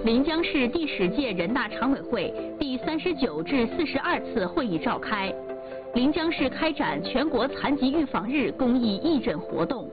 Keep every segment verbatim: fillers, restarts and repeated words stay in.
临江市第十届人大常委会第三十九至四十二次会议召开，临江市开展全国残疾预防日公益义诊活动。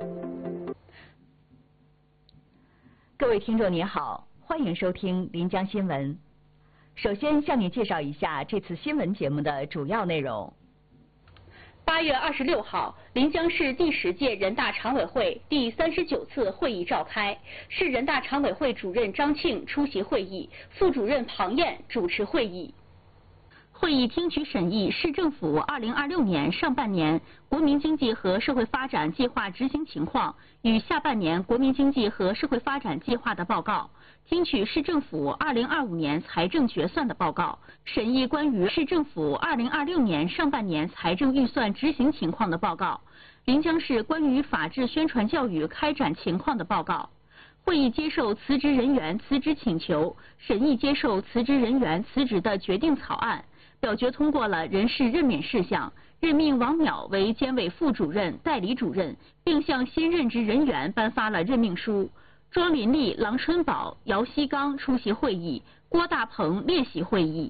各位听众您好，欢迎收听临江新闻。首先向你介绍一下这次新闻节目的主要内容。 八月二十六号，临江市第十届人大常委会第三十九次会议召开，市人大常委会主任张庆出席会议，副主任庞燕主持会议。会议听取审议市政府二零二六年上半年国民经济和社会发展计划执行情况与下半年国民经济和社会发展计划的报告，听取市政府二零二五年财政决算的报告，审议关于市政府二零二六年上半年财政预算执行情况的报告，临江市关于法治宣传教育开展情况的报告。会议接受辞职人员辞职请求，审议接受辞职人员辞职的决定草案，表决通过了人事任免事项，任命王淼为监委副主任、代理主任，并向新任职人员颁发了任命书。庄林丽、郎春宝、姚锡刚出席会议，郭大鹏列席会议。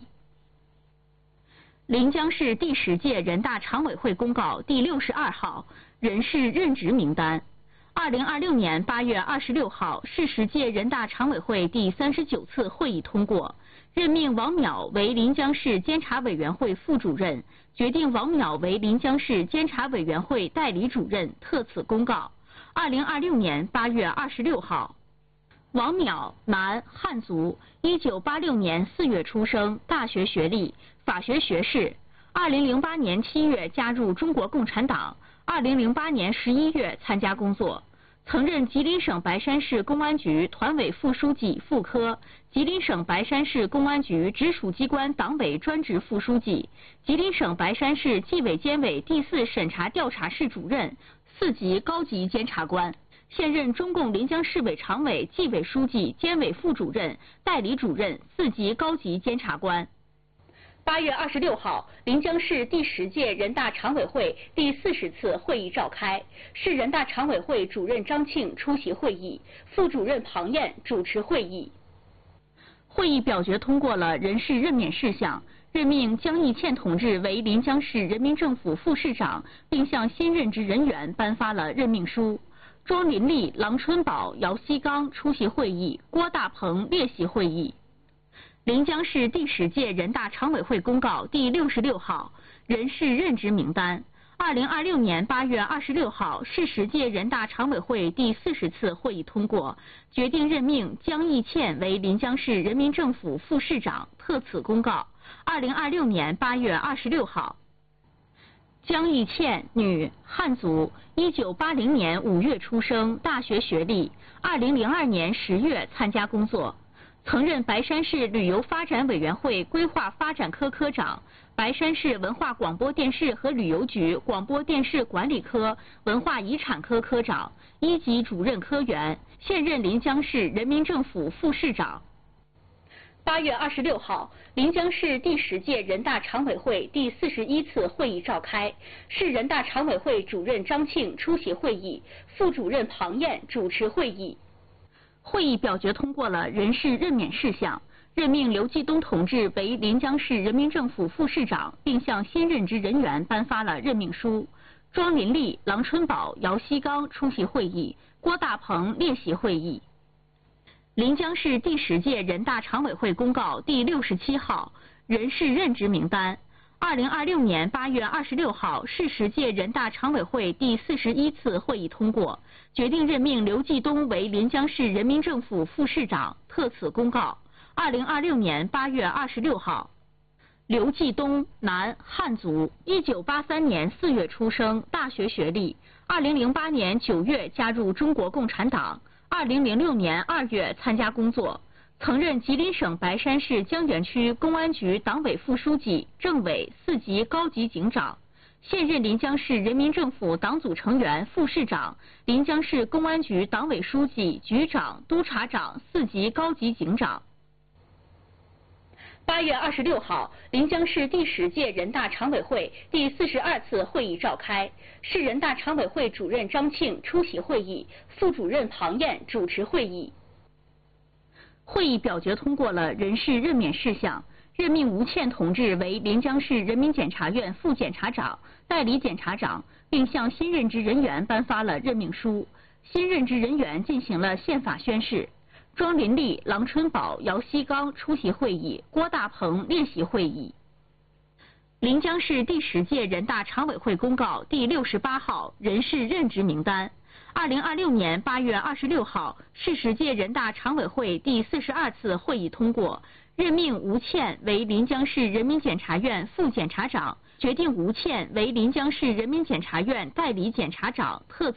临江市第十届人大常委会公告第六十二号人事任职名单。二零二六年八月二十六号，市十届人大常委会第三十九次会议通过，任命王淼为临江市监察委员会副主任，决定王淼为临江市监察委员会代理主任，特此公告。二零二六年八月二十六号，王淼，男，汉族，一九八六年四月出生，大学学历，法学学士。二零零八年七月加入中国共产党，二零零八年十一月参加工作。曾任吉林省白山市公安局团委副书记、副科，吉林省白山市公安局直属机关党委专职副书记，吉林省白山市纪委监委第四审查调查室主任，四级高级监察官。现任中共临江市委常委、纪委书记、监委副主任、代理主任，四级高级监察官。八月二十六号，临江市第十届人大常委会第四十次会议召开，市人大常委会主任张庆出席会议，副主任庞燕主持会议。会议表决通过了人事任免事项，任命江义倩同志为临江市人民政府副市长，并向新任职人员颁发了任命书。庄林丽、郎春宝、姚锡刚出席会议，郭大鹏列席会议。临江市第十届人大常委会公告第六十六号人事任职名单。二零二六年八月二十六号，市十届人大常委会第四十次会议通过，决定任命江义倩为临江市人民政府副市长，特此公告。二零二六年八月二十六号。江义倩，女，汉族，一九八零年五月出生，大学学历，二零零二年十月参加工作。曾任白山市旅游发展委员会规划发展科科长，白山市文化广播电视和旅游局广播电视管理科文化遗产科科长，一级主任科员，现任临江市人民政府副市长。八月二十六号，临江市第十届人大常委会第四十一次会议召开，市人大常委会主任张庆出席会议，副主任庞燕主持会议。会议表决通过了人事任免事项，任命刘继东同志为临江市人民政府副市长，并向新任职人员颁发了任命书。庄林丽、郎春宝、姚锡刚出席会议，郭大鹏列席会议。临江市第十届人大常委会公告第六十七号人事任职名单。二零二六年八月二十六号，市十届人大常委会第四十一次会议通过，决定任命刘继东为临江市人民政府副市长，特此公告。二零二六年八月二十六号。刘继东，男，汉族，一九八三年四月出生，大学学历，二零零八年九月加入中国共产党，二零零六年二月参加工作。曾任吉林省白山市江源区公安局党委副书记、政委、四级高级警长，现任临江市人民政府党组成员、副市长，临江市公安局党委书记、局长、督察长、四级高级警长。八月二十六号，临江市第十届人大常委会第四十二次会议召开，市人大常委会主任张庆出席会议，副主任庞燕主持会议。 会议表决通过了人事任免事项，任命吴倩同志为临江市人民检察院副检察长、代理检察长，并向新任职人员颁发了任命书。新任职人员进行了宪法宣誓。庄林立、郎春宝、姚锡刚出席会议，郭大鹏列席会议。临江市第十届人大常委会公告第六十八号人事任职名单。二零二六年八月二十六号，市十届人大常委会第四十二次会议通过，任命吴倩为临江市人民检察院副检察长，决定吴倩为临江市人民检察院代理检察长、特